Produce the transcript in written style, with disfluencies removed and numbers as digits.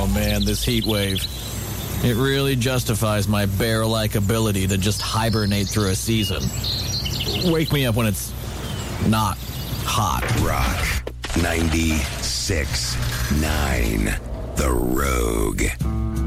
Oh, man, this heat wave. It really justifies my bear-like ability to just hibernate through a season. Wake me up when it's not hot. Rock 96.9, The Rogue.